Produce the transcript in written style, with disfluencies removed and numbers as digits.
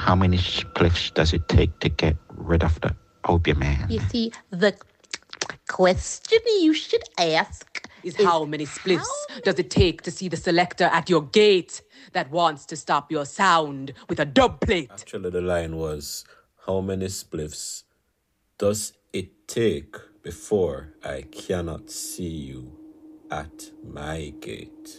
How many spliffs does it take to get rid of the opium man? You see, the question you should ask is how many spliffs does it take to see the selector at your gate that wants to stop your sound with a dub plate? Actually, the line was, how many spliffs does it take before I cannot see you at my gate?